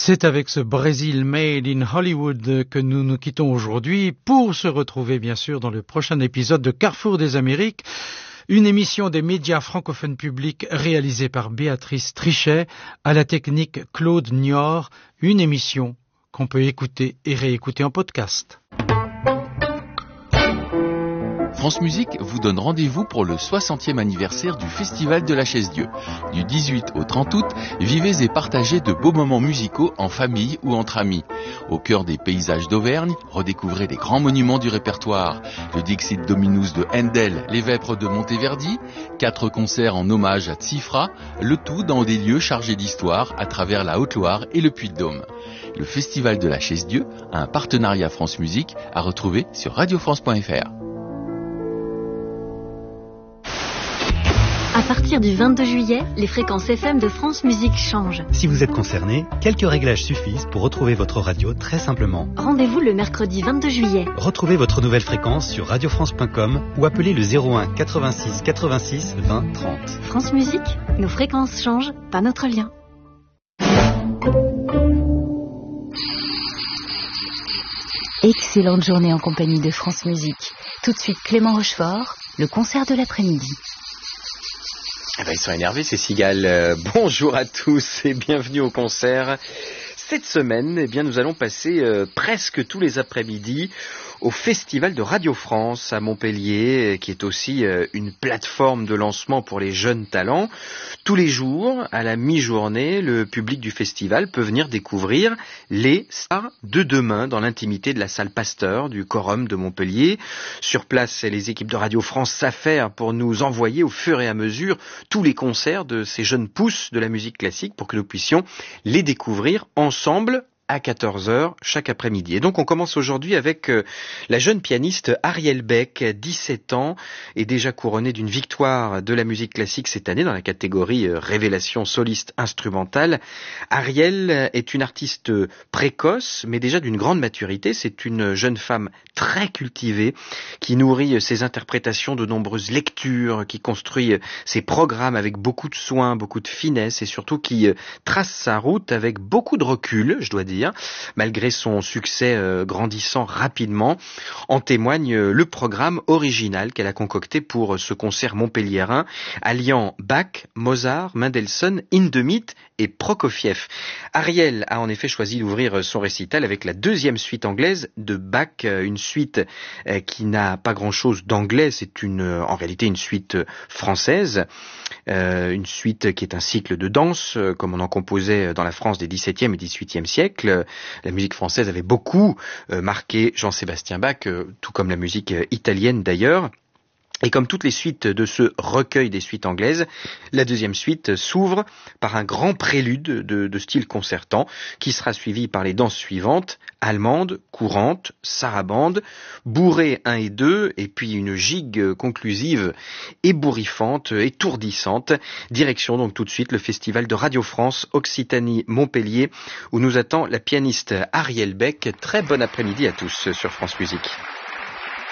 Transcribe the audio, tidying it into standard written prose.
C'est avec ce Brésil Made in Hollywood que nous nous quittons aujourd'hui pour se retrouver bien sûr dans le prochain épisode de Carrefour des Amériques, une émission des médias francophones publics réalisée par Béatrice Trichet, à la technique Claude Niort, une émission qu'on peut écouter et réécouter en podcast. France Musique vous donne rendez-vous pour le 60e anniversaire du Festival de la Chaise-Dieu. Du 18 au 30 août, vivez et partagez de beaux moments musicaux en famille ou entre amis. Au cœur des paysages d'Auvergne, redécouvrez les grands monuments du répertoire. Le Dixit Dominus de Handel, les Vêpres de Monteverdi, 4 concerts en hommage à Tsifra, le tout dans des lieux chargés d'histoire à travers la Haute-Loire et le Puy-de-Dôme. Le Festival de la Chaise-Dieu a un partenariat France Musique à retrouver sur radiofrance.fr. À partir du 22 juillet, les fréquences FM de France Musique changent. Si vous êtes concerné, quelques réglages suffisent pour retrouver votre radio très simplement. Rendez-vous le mercredi 22 juillet. Retrouvez votre nouvelle fréquence sur radiofrance.com ou appelez le 01 86 86 20 30. France Musique, nos fréquences changent, pas notre lien. Excellente journée en compagnie de France Musique. Tout de suite Clément Rochefort, le concert de l'après-midi. Eh ben, ils sont énervés, ces cigales. Bonjour à tous et bienvenue au concert. Cette semaine, eh bien, nous allons passer presque tous les après-midi au Festival de Radio France à Montpellier, qui est aussi une plateforme de lancement pour les jeunes talents. Tous les jours, à la mi-journée, le public du festival peut venir découvrir les stars de demain dans l'intimité de la salle Pasteur du Quorum de Montpellier. Sur place, les équipes de Radio France s'affairent pour nous envoyer au fur et à mesure tous les concerts de ces jeunes pousses de la musique classique pour que nous puissions les découvrir ensemble à 14h chaque après-midi. Et donc on commence aujourd'hui avec la jeune pianiste Ariel Beck, 17 ans, et déjà couronnée d'une victoire de la musique classique cette année dans la catégorie révélation soliste instrumentale. Ariel est une artiste précoce, mais déjà d'une grande maturité. C'est une jeune femme très cultivée, qui nourrit ses interprétations de nombreuses lectures, qui construit ses programmes avec beaucoup de soin, beaucoup de finesse, et surtout qui trace sa route avec beaucoup de recul, je dois dire, malgré son succès grandissant rapidement. En témoigne le programme original qu'elle a concocté pour ce concert montpelliérain, alliant Bach, Mozart, Mendelssohn, Hindemith et Prokofiev. Ariel a en effet choisi d'ouvrir son récital avec la deuxième suite anglaise de Bach, une suite qui n'a pas grand-chose d'anglais, c'est en réalité une suite française, une suite qui est un cycle de danse, comme on en composait dans la France des XVIIe et XVIIIe siècles. La musique française avait beaucoup marqué Jean-Sébastien Bach, tout comme la musique italienne d'ailleurs. Et comme toutes les suites de ce recueil des suites anglaises, la deuxième suite s'ouvre par un grand prélude de style concertant qui sera suivi par les danses suivantes, allemande, courante, sarabande, bourrée 1 et 2, et puis une gigue conclusive ébouriffante, étourdissante. Direction donc tout de suite le Festival de Radio France Occitanie-Montpellier où nous attend la pianiste Ariel Beck. Très bon après-midi à tous sur France Musique.